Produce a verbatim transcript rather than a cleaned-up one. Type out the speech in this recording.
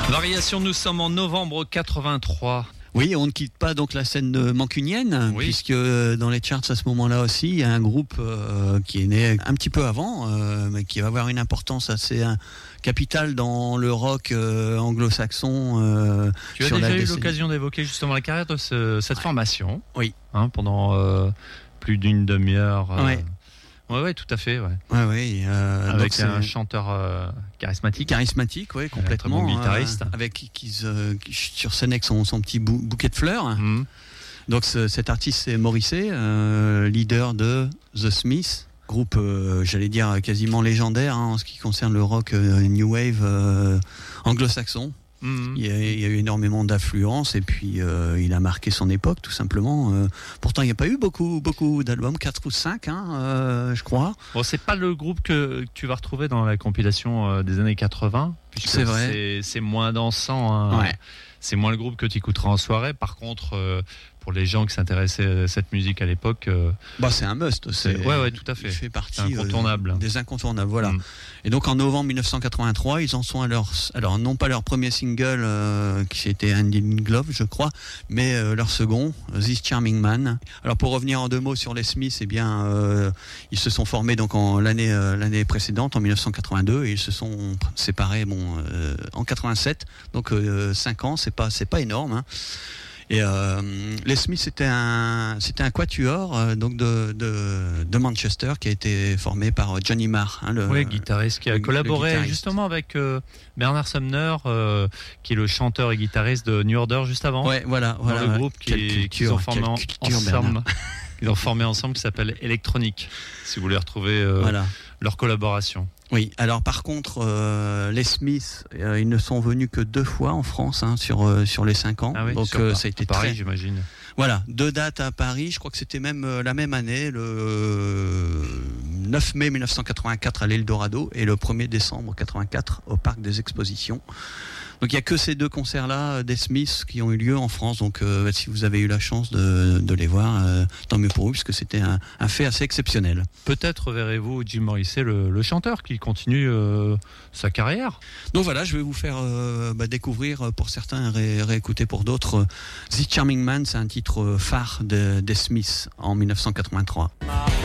Variation, nous sommes en novembre quatre-vingt-trois. Oui, on ne quitte pas donc la scène mancunienne, oui. Puisque dans les charts à ce moment-là aussi, il y a un groupe euh, qui est né un petit peu avant, euh, mais qui va avoir une importance assez euh, capitale dans le rock euh, anglo-saxon. Euh, tu as sur déjà la eu décennie. l'occasion d'évoquer justement la carrière de ce, cette ouais. formation. Oui. Hein, pendant euh, plus d'une demi-heure. Euh, oui. Oui, ouais, tout à fait. Ouais. Ouais, ouais, euh, avec donc un chanteur euh, charismatique. Charismatique, oui, complètement. Un très bon guitariste. Euh, avec qui, euh, qui sur scène avec son, son petit bou- bouquet de fleurs. Mmh. Donc ce, cet artiste, c'est Morrissey, euh, leader de The Smiths, groupe, euh, j'allais dire, quasiment légendaire hein, en ce qui concerne le rock euh, New Wave euh, anglo-saxon. Mmh. Il, y a, il y a eu énormément d'affluence et puis euh, il a marqué son époque tout simplement. Euh, pourtant il n'y a pas eu beaucoup, beaucoup d'albums, quatre ou cinq hein, euh, je crois. Bon, c'est pas le groupe que, que tu vas retrouver dans la compilation euh, des années quatre-vingts, puisque c'est, vrai. c'est, c'est moins dansant. Hein. Ouais. C'est moins le groupe que tu écouteras en soirée. Par contre, euh, pour les gens qui s'intéressaient à cette musique à l'époque, euh, bah c'est un must. C'est, ouais, ouais, tout à fait. Il fait partie c'est incontournable. Euh, des incontournables, voilà. Mm. Et donc en novembre dix-neuf cent quatre-vingt-trois, ils en sont à leur, alors non pas leur premier single euh, qui était Hand in Glove, je crois, mais euh, leur second, This Charming Man. Alors pour revenir en deux mots sur les Smiths, eh bien euh, ils se sont formés donc en l'année euh, l'année précédente, en dix-neuf cent quatre-vingt-deux, et ils se sont séparés bon euh, en quatre-vingt-sept, donc euh, cinq ans, c'est pas c'est pas énorme. Hein. Et euh, les Smiths c'était un c'était un quatuor euh, donc de, de de Manchester qui a été formé par Johnny Marr, hein, le oui, guitariste qui a le, collaboré le justement avec euh, Bernard Sumner, euh, qui est le chanteur et guitariste de New Order juste avant. Ouais, voilà, voilà. Le groupe qui qu'ils ont formé en, ensemble, ils ont formé ensemble qui s'appelle Electronic. Si vous voulez retrouver euh, voilà. leur collaboration. Oui, alors par contre, euh, les Smiths, euh, ils ne sont venus que deux fois en France hein, sur euh, sur les cinq ans. Ah oui, donc sur, euh, ça a été à Paris, très... j'imagine. Voilà, deux dates à Paris. Je crois que c'était même euh, la même année, le euh, neuf mai dix-neuf cent quatre-vingt-quatre à l'Eldorado et le premier décembre quatre-vingt-quatre au Parc des Expositions. Donc il n'y a que ces deux concerts-là des Smiths qui ont eu lieu en France. Donc euh, si vous avez eu la chance de, de les voir, euh, tant mieux pour vous, puisque c'était un, un fait assez exceptionnel. Peut-être verrez-vous Jim Morrissey, le, le chanteur, qui continue euh, sa carrière. Donc voilà, je vais vous faire euh, bah, découvrir pour certains et ré- réécouter pour d'autres euh, The Charming Man, c'est un titre phare de, des Smiths en dix-neuf cent quatre-vingt-trois.